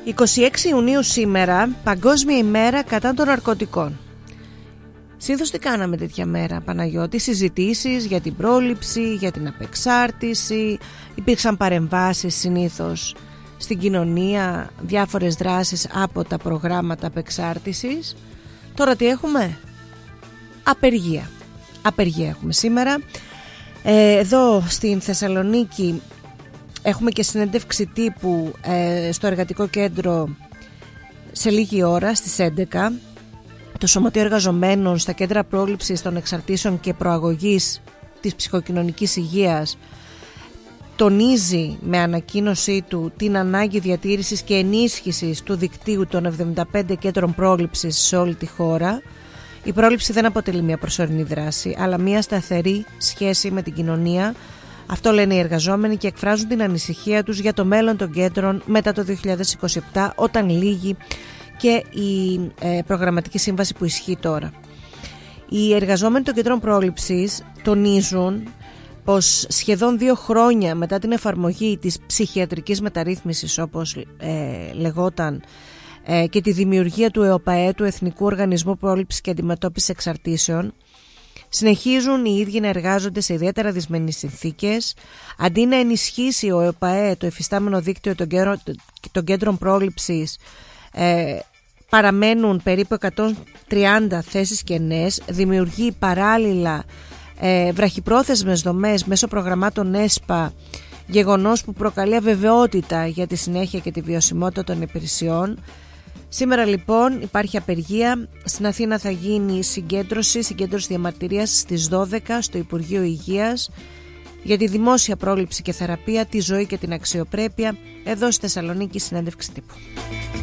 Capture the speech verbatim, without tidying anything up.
είκοσι έξι Ιουνίου σήμερα, Παγκόσμια ημέρα κατά των ναρκωτικών. Συνήθως τι κάναμε τέτοια μέρα, Παναγιώτη? Συζητήσεις για την πρόληψη, για την απεξάρτηση. Υπήρξαν παρεμβάσεις συνήθως στην κοινωνία, διάφορες δράσεις από τα προγράμματα απεξάρτησης. Τώρα τι έχουμε? Απεργία. Απεργία έχουμε σήμερα. ε, Εδώ στην Θεσσαλονίκη έχουμε και συνέντευξη τύπου ε, στο Εργατικό Κέντρο σε λίγη ώρα, στις έντεκα. Το Σωματείο Εργαζομένων στα Κέντρα Πρόληψης των Εξαρτήσεων και Προαγωγής της Ψυχοκοινωνικής Υγείας τονίζει με ανακοίνωσή του την ανάγκη διατήρησης και ενίσχυσης του δικτύου των εβδομήντα πέντε κέντρων πρόληψης σε όλη τη χώρα. Η πρόληψη δεν αποτελεί μια προσωρινή δράση, αλλά μια σταθερή σχέση με την κοινωνία. Αυτό λένε οι εργαζόμενοι και εκφράζουν την ανησυχία τους για το μέλλον των κέντρων μετά το δύο χιλιάδες είκοσι επτά, όταν λύγει και η ε, προγραμματική σύμβαση που ισχύει τώρα. Οι εργαζόμενοι των κέντρων πρόληψης τονίζουν πως σχεδόν δύο χρόνια μετά την εφαρμογή της ψυχιατρικής μεταρρύθμισης, όπως ε, λεγόταν, ε, και τη δημιουργία του ΕΟΠΑΕ, του Εθνικού Οργανισμού Πρόληψης και Αντιμετώπισης Εξαρτήσεων, συνεχίζουν οι ίδιοι να εργάζονται σε ιδιαίτερα δυσμενείς συνθήκες. Αντί να ενισχύσει ο ΕΟΠΑΕ το εφιστάμενο δίκτυο των κέντρων, των κέντρων πρόληψης, ε, παραμένουν περίπου εκατόν τριάντα θέσεις κενές, δημιουργεί παράλληλα ε, βραχυπρόθεσμες δομές μέσω προγραμμάτων ΕΣΠΑ, γεγονός που προκαλεί αβεβαιότητα για τη συνέχεια και τη βιωσιμότητα των υπηρεσιών. Σήμερα λοιπόν υπάρχει απεργία. Στην Αθήνα θα γίνει συγκέντρωση, συγκέντρωση διαμαρτυρίας στις δώδεκα στο Υπουργείο Υγείας για τη δημόσια πρόληψη και θεραπεία, τη ζωή και την αξιοπρέπεια. Εδώ στη Θεσσαλονίκη συνέντευξη τύπου.